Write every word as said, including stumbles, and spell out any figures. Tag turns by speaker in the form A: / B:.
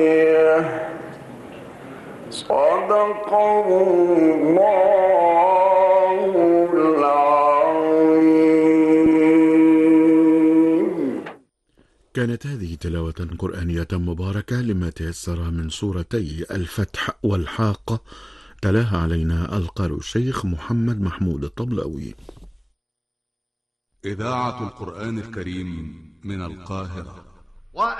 A: صدق الله العظيم.
B: كانت هذه تلاوة قرآنية مباركة لما تيسر من سورتي الفتح والحاقة، تلاها علينا القارئ الشيخ محمد محمود الطبلاوي.
C: إذاعة القرآن الكريم من القاهرة.